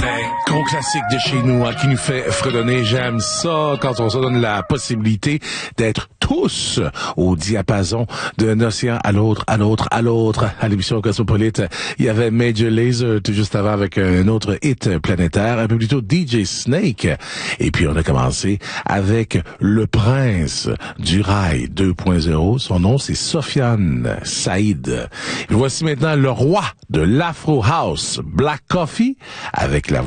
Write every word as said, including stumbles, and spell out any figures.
Gros classique de chez nous, hein, qui nous fait fredonner. J'aime ça quand on se donne la possibilité d'être tous au diapason d'un océan à l'autre, à l'autre, à l'autre. À l'émission Cosmopolite, il y avait Major Lazer tout juste avant avec un autre hit planétaire, un peu plus tôt D J Snake. Et puis on a commencé avec le prince du rail deux point zéro. Son nom, c'est Sofiane Saïd. Et voici maintenant le roi de l'Afro House, Black Coffee, avec la